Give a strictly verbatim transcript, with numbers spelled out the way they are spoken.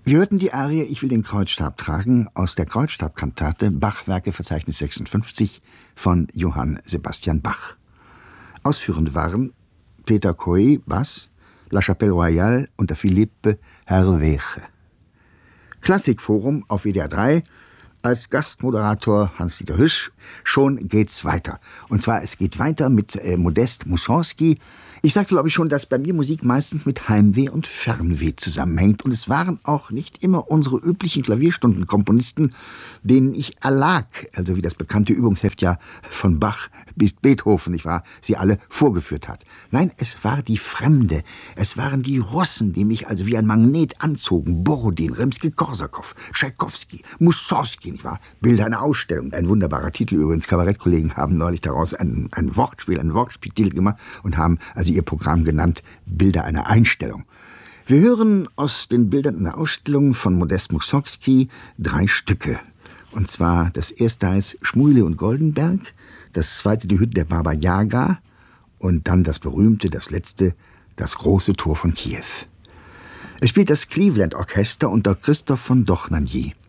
Wir hörten die Arie »Ich will den Kreuzstab tragen« aus der Kreuzstabkantate Bachwerke-Verzeichnis sechsundfünfzig von Johann Sebastian Bach. Ausführende waren Peter Coey, Bass, La Chapelle Royale unter Philippe Herrweche. Klassikforum auf W D R drei, als Gastmoderator Hans-Dieter Hüsch. Schon geht's weiter. Und zwar, es geht weiter mit äh, Modest Mussorgsky. Ich sagte, glaube ich, schon, dass bei mir Musik meistens mit Heimweh und Fernweh zusammenhängt. Und es waren auch nicht immer unsere üblichen Klavierstundenkomponisten, denen ich erlag. Also wie das bekannte Übungsheft ja von Bach bis Beethoven, nicht wahr, sie alle vorgeführt hat. Nein, es war die Fremde. Es waren die Russen, die mich also wie ein Magnet anzogen. Borodin, Rimsky-Korsakow, Tschaikowski, Mussorgsky, nicht wahr? Bilder einer Ausstellung. Ein wunderbarer Titel übrigens. Kabarettkollegen haben neulich daraus ein, ein Wortspiel, ein Wortspieltitel gemacht und haben also ihr Programm genannt Bilder einer Einstellung. Wir hören aus den Bildern einer Ausstellung von Modest Mussorgsky drei Stücke. Und zwar das erste heißt Schmuile und Goldenberg, das zweite die Hütte der Baba Yaga und dann das berühmte, das letzte, das große Tor von Kiew. Es spielt das Cleveland Orchester unter Christoph von Dochnanyi.